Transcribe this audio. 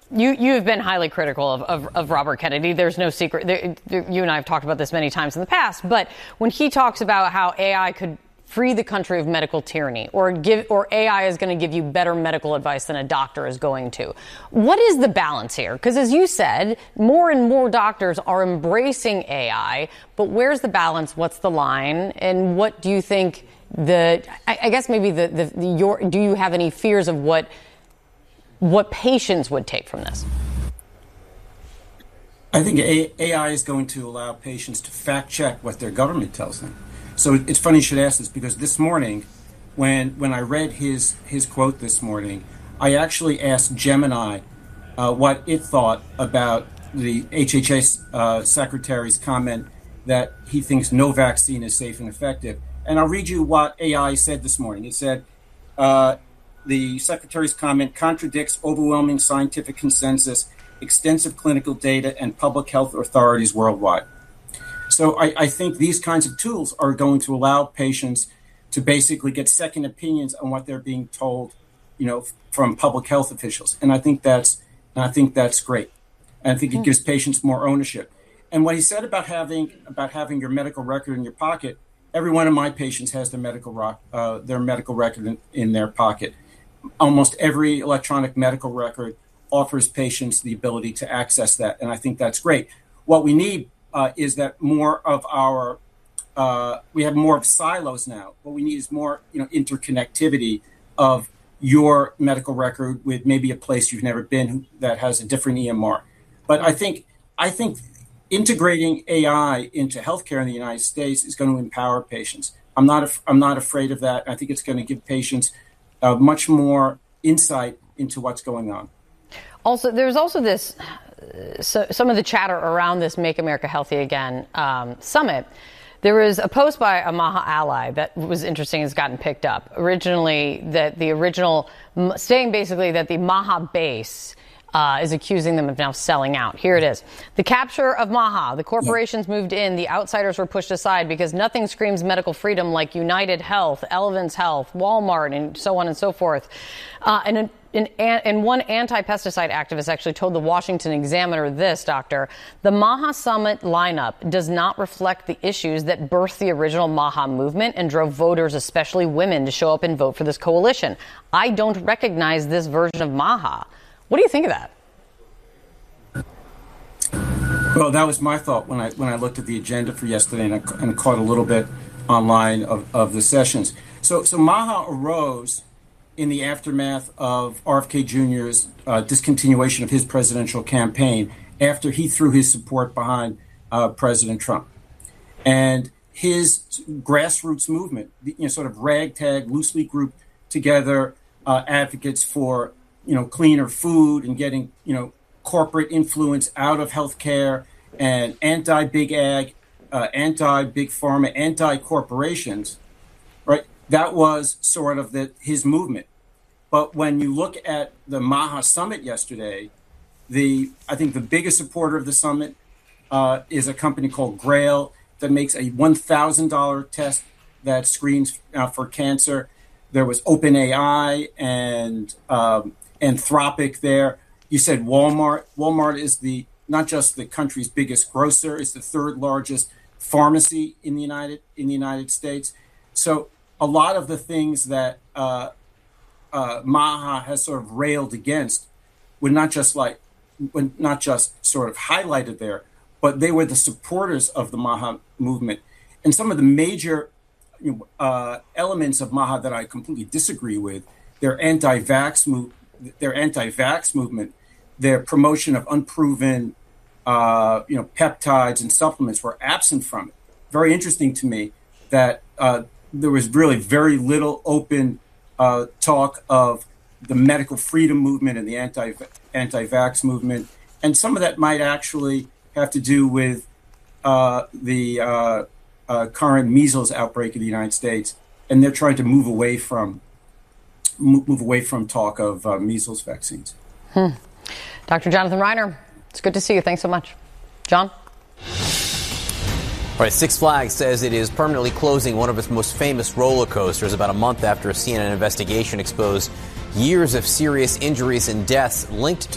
You've been highly critical of Robert Kennedy. There's no secret. You and I have talked about this many times in the past. But when he talks about how AI could free the country of medical tyranny, or AI is going to give you better medical advice than a doctor is going to, what is the balance here? Because as you said, more and more doctors are embracing AI. But where's the balance? What's the line? And what do you think? I guess maybe do you have any fears of what patients would take from this? I think AI is going to allow patients to fact check what their government tells them. So it's funny you should ask this, because this morning, when I read his quote this morning, I actually asked Gemini what it thought about the HHS secretary's comment that he thinks no vaccine is safe and effective. And I'll read you what AI said this morning. It said, the secretary's comment contradicts overwhelming scientific consensus, extensive clinical data, and public health authorities worldwide. So I think these kinds of tools are going to allow patients to basically get second opinions on what they're being told, from public health officials. And I think that's great. And I think it gives patients more ownership. And what he said about having your medical record in your pocket, every one of my patients has their medical record in their pocket. Almost every electronic medical record offers patients the ability to access that, and I think that's great. What we need is that more of we have more of silos now. What we need is more, interconnectivity of your medical record with maybe a place you've never been that has a different EMR. But I think integrating AI into healthcare in the United States is going to empower patients. I'm not afraid of that. I think it's going to give patients much more insight into what's going on. Also, there's also this, some of the chatter around this Make America Healthy Again summit. There was a post by a MAHA ally that was interesting, has gotten picked up. Saying basically that the MAHA base is accusing them of now selling out. Here it is. The capture of MAHA. The corporations moved in. The outsiders were pushed aside because nothing screams medical freedom like United Health, Elevance Health, Walmart, and so on and so forth. And one anti-pesticide activist actually told the Washington Examiner this, Doctor: the MAHA Summit lineup does not reflect the issues that birthed the original MAHA movement and drove voters, especially women, to show up and vote for this coalition. I don't recognize this version of MAHA. What do you think of that? Well, that was my thought when I looked at the agenda for yesterday and caught a little bit online of the sessions. So MAHA arose in the aftermath of RFK Jr.'s discontinuation of his presidential campaign after he threw his support behind President Trump. And his grassroots movement, sort of ragtag, loosely grouped together advocates for cleaner food and getting, corporate influence out of healthcare, and anti-big ag, anti-big pharma, anti-corporations, right? That was sort of his movement. But when you look at the MAHA Summit yesterday, I think the biggest supporter of the summit is a company called Grail that makes a $1,000 test that screens for cancer. There was OpenAI and Anthropic there. You said Walmart. Walmart is not just the country's biggest grocer, it's the third largest pharmacy in the United States. So a lot of the things that MAHA has sort of railed against were not just sort of highlighted there, but they were the supporters of the MAHA movement. And some of the major elements of MAHA that I completely disagree with, their anti-vax movement, their promotion of unproven peptides and supplements were absent from it. Very interesting to me that there was really very little open talk of the medical freedom movement and the anti-vax movement. And some of that might actually have to do with the current measles outbreak in the United States. And they're trying to move away from talk of measles vaccines. Dr. Jonathan Reiner, it's good to see you. Thanks so much. John? All right, Six Flags says it is permanently closing one of its most famous roller coasters about a month after a CNN investigation exposed years of serious injuries and deaths linked to